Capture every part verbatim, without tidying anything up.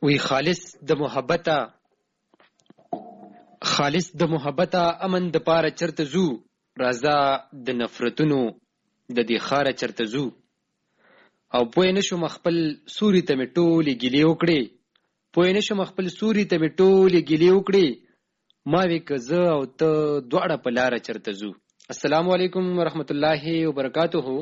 وی خالص د محبته خالص د محبته امن د پاره چرته زو رضا د نفرتونو د دې خاره چرته زو او پوه نشم خپل سوري ته مې ټولې ګیلې وکړې پوه نشم خپل سوري ته مې ټولې ګیلې وکړې ما وی که زه او ته دواړه په لاره چرته زو. السلام علیکم ورحمت الله وبرکاتہ.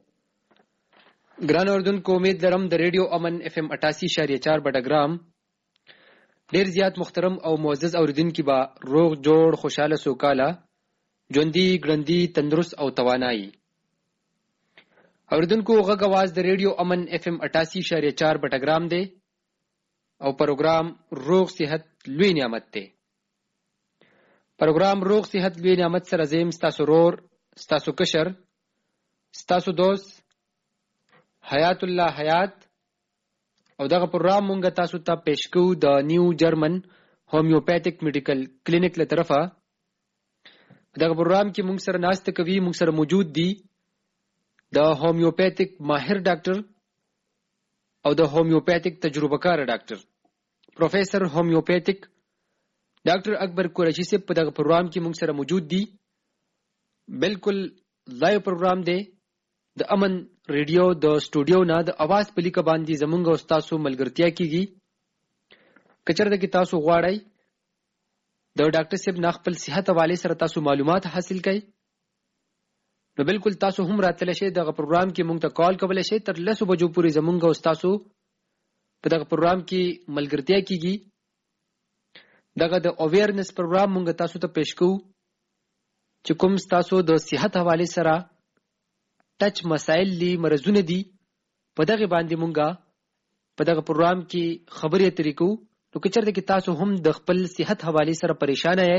ګران اردوونکو، امید لرم د ریډیو امن اف ام اٹھاسی اشاریه چار بټګرام ډیر زیات محترم او معزز اوریدونکي با روغ جوړ خوشاله سوکاله ژوندي ګړندي تندرست او توانایي. اوریدونکو غږ आवाज د ریډیو امن اف ام اٹھاسی اشاریه چار بټګرام دی او پروګرام روغ صحت لوی نعمت دی. پروګرام روغ صحت لوی نعمت سره زم ستاسو رور ستاسو کشر ستاسو دوست حیات الله حیات او دغه پروګرام مونږ تاسو ته پیش کوو د نیو جرمن هومیوپیتیک میډیکل کلینیک له طرفه. دغه پروګرام کې مونږ سره ناشته کوي مونږ سره موجود دي د هومیوپیتیک ماهر ډاکټر او د هومیوپیتیک تجربه کار ډاکټر پروفیسور هومیوپیتیک ډاکټر اکبر قریشی سے په دغه پروګرام کې مونږ سره موجود دي. بالکل لایو پروګرام دی د امن ریډیو د سټوډیو نه د आवाज په لیکه باندې زمونږ او تاسو ملګرتیا کیږي. کچرته کې تاسو غواړئ د ډاکټر صاحب نه خپل صحت حواله سره تاسو معلومات حاصل کړئ نو بالکل تاسو هم راتلی شئ. دغه پروګرام کې مونږ ته کال کولی شئ. تر لسو بجو پورې زمونږ او تاسو په دغه پروګرام کې ملګرتیا کیږي. دغه د اویرنس پروګرام مونږ تاسو ته پیش کوو چې کوم تاسو د صحت حواله سره ټچ مسائل لی مرزونه دي په دغه باندې مونږه په دغه پروګرام کې خبرې اترې کوو. نو که چېرته کې تاسو هم د خپل صحت حواله سره پریشان یې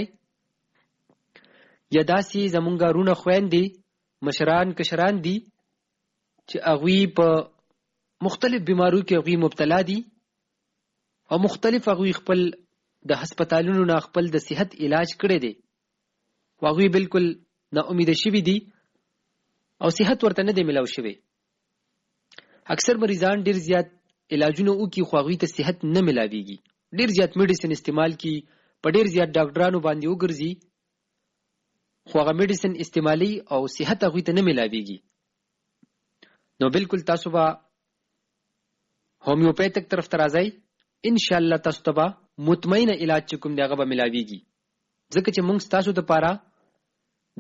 یا داسې زمونږه رونه خويندې مشران کشران دي چې هغوی په مختلف بیماریو کې هغوی مبتلا دي او مختلف هغوی خپل د هسپتالونو نه خپل د صحت علاج کړی دی هغوی بالکل نا امید شوي دي او صحت ورته نه دی ملاو شوی. اکثر مریضان ډیر زیات علاجونه وکي خو هغوی ته صحت نه ملاویږي. ډیر زیات میډیسن استعمال کی په ډیر زیات ډاکټرانو باندې وګرځي خو هغه میډیسن استعمالي او صحت هغوی ته نه ملاویږي. نو بالکل تاسو به هومیوپیتک طرف ته راځئ ان شاء الله تاسو ته به مطمئن علاج چې کوم دی هغه به ملاویږي ځکه چې موږ تاسو ته لپاره